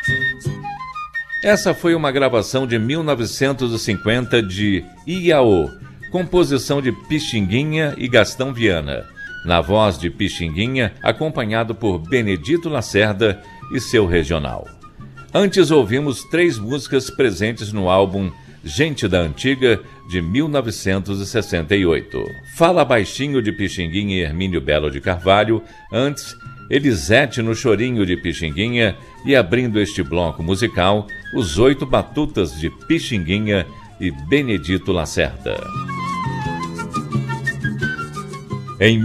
Essa foi uma gravação de 1950 de Iaô, composição de Pixinguinha e Gastão Viana, na voz de Pixinguinha, acompanhado por Benedito Lacerda e seu regional. Antes ouvimos 3 músicas presentes no álbum Gente da Antiga, de 1968. Fala Baixinho, de Pixinguinha e Hermínio Belo de Carvalho. Antes, Elisete no Chorinho, de Pixinguinha. E abrindo este bloco musical, Os 8 Batutas, de Pixinguinha e Benedito Lacerda. Em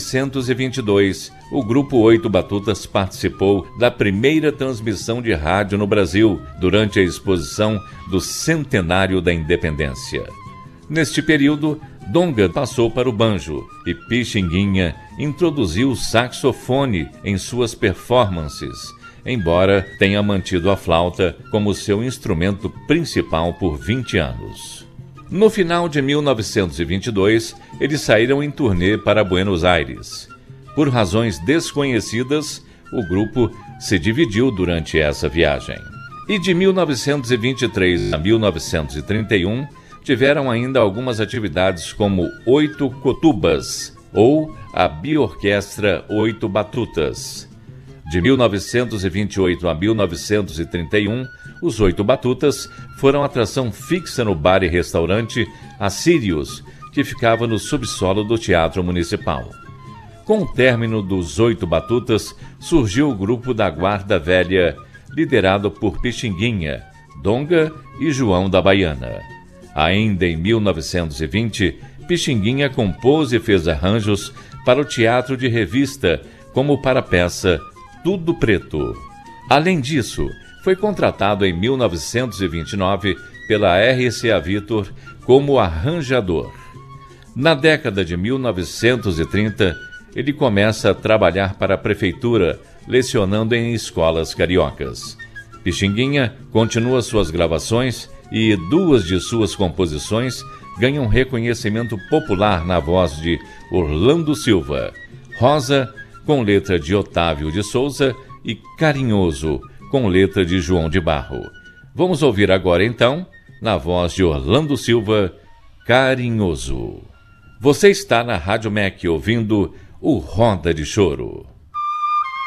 1922, o Grupo 8 Batutas participou da primeira transmissão de rádio no Brasil, durante a exposição do Centenário da Independência. Neste período, Donga passou para o banjo e Pixinguinha introduziu o saxofone em suas performances, embora tenha mantido a flauta como seu instrumento principal por 20 anos. No final de 1922, eles saíram em turnê para Buenos Aires. Por razões desconhecidas, o grupo se dividiu durante essa viagem. E de 1923 a 1931, tiveram ainda algumas atividades como 8 Cotubas, ou a Biorquestra 8 Batutas. De 1928 a 1931, os 8 Batutas foram atração fixa no bar e restaurante A Sirius, que ficava no subsolo do Teatro Municipal. Com o término dos 8 Batutas, surgiu o grupo da Guarda Velha, liderado por Pixinguinha, Donga e João da Baiana. Ainda em 1920, Pixinguinha compôs e fez arranjos para o teatro de revista, como para a peça Tudo Preto. Além disso, foi contratado em 1929 pela RCA Victor como arranjador. Na década de 1930, ele começa a trabalhar para a prefeitura, lecionando em escolas cariocas. Pixinguinha continua suas gravações e 2 de suas composições ganham reconhecimento popular na voz de Orlando Silva: Rosa, com letra de Otávio de Souza, e Carinhoso, com letra de João de Barro. Vamos ouvir agora, então, na voz de Orlando Silva, Carinhoso. Você está na Rádio MEC ouvindo o Roda de Choro.